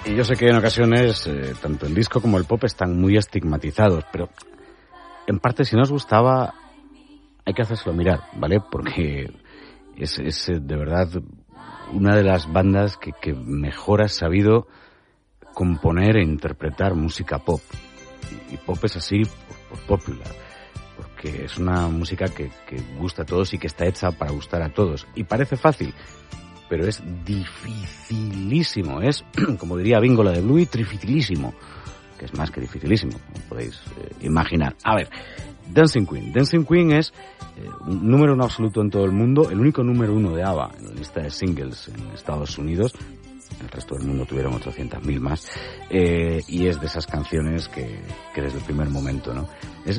Y yo sé que en ocasiones tanto el disco como el pop están muy estigmatizados, pero en parte si no os gustaba hay que hacérselo mirar, ¿vale? Porque es de verdad una de las bandas que mejor ha sabido componer e interpretar música pop. Y pop es así por popular, porque es una música que gusta a todos y que está hecha para gustar a todos. Y parece fácil, pero es dificilísimo, es, como diría Bingo la de Bluey, trificilísimo, que es más que dificilísimo, como podéis imaginar. A ver, Dancing Queen. Dancing Queen es un número uno absoluto en todo el mundo, el único número uno de ABBA en la lista de singles en Estados Unidos. El resto del mundo tuvieron 800.000 más, y es de esas canciones que desde el primer momento, ¿no? Es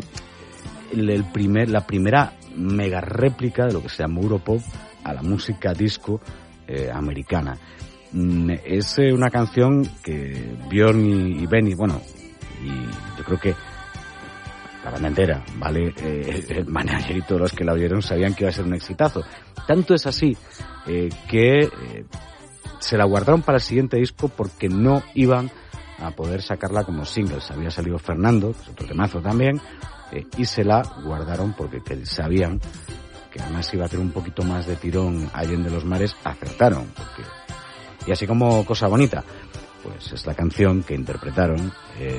la primera mega réplica de lo que se llama Europop a la música disco americana. Es una canción que Björn y Benny, bueno, y yo creo que la banda entera, ¿vale? El manager y todos los que la oyeron sabían que iba a ser un exitazo. Tanto es así que se la guardaron para el siguiente disco porque no iban a poder sacarla como singles. Había salido Fernando, que es otro temazo también, y se la guardaron porque sabían que además iba a tener un poquito más de tirón Allende los Mares. Acertaron, y así como cosa bonita, pues es la canción que interpretaron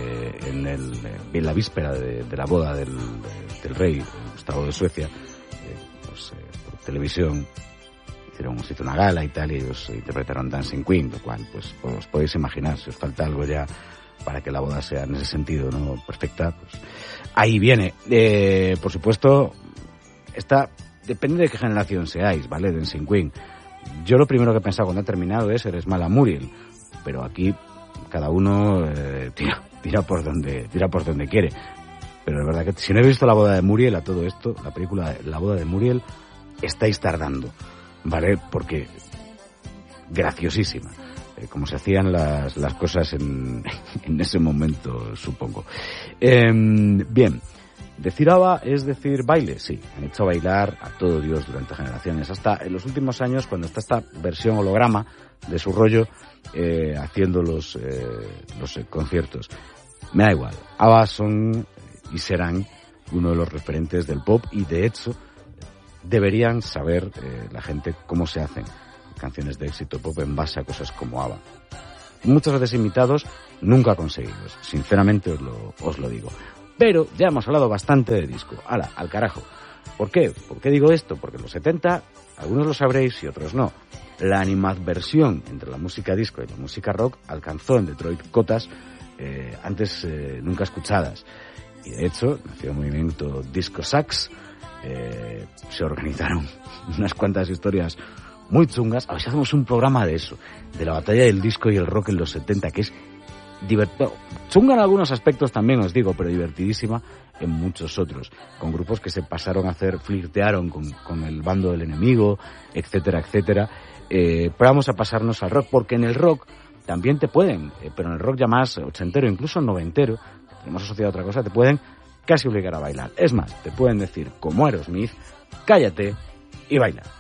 en la víspera de la boda del rey Gustavo de Suecia, por televisión. Se hizo una gala y tal, y ellos interpretaron Dancing Queen, lo cual, pues os podéis imaginar, si os falta algo ya para que la boda sea en ese sentido, ¿no?, perfecta, pues ahí viene. Por supuesto, esta depende de qué generación seáis, ¿vale? Dancing Queen. Yo lo primero que he pensado cuando he terminado es Eres mala Muriel, pero aquí cada uno tira por donde quiere. Pero es verdad que si no habéis visto La boda de Muriel, a todo esto, la película La boda de Muriel, estáis tardando, ¿vale? Porque graciosísima, como se hacían las cosas en ese momento, supongo. Bien, decir ABBA es decir baile, sí, han hecho bailar a todo Dios durante generaciones, hasta en los últimos años, cuando está esta versión holograma de su rollo haciendo los conciertos. Me da igual, ABBA son y serán uno de los referentes del pop, y de hecho deberían saber la gente cómo se hacen canciones de éxito pop en base a cosas como ABBA. Muchas veces imitados, nunca conseguidos, sinceramente os lo digo. Pero ya hemos hablado bastante de disco. ¡Hala, al carajo! ¿Por qué? ¿Por qué digo esto? Porque en los 70, algunos lo sabréis y otros no, la animadversión entre la música disco y la música rock alcanzó en Detroit cotas antes nunca escuchadas. Y de hecho, nació el movimiento Disco Sax. Se organizaron unas cuantas historias muy chungas. A ver si hacemos un programa de eso, de la batalla del disco y el rock en los 70, que es divertido, chunga en algunos aspectos también, os digo, pero divertidísima en muchos otros, con grupos que se pasaron a flirtearon con el bando del enemigo, etcétera, etcétera. Pero vamos a pasarnos al rock, porque en el rock también te pueden, pero en el rock ya más ochentero, incluso noventero, tenemos asociado a otra cosa, te pueden casi obligar a bailar. Es más, te pueden decir, como Aerosmith, cállate y baila.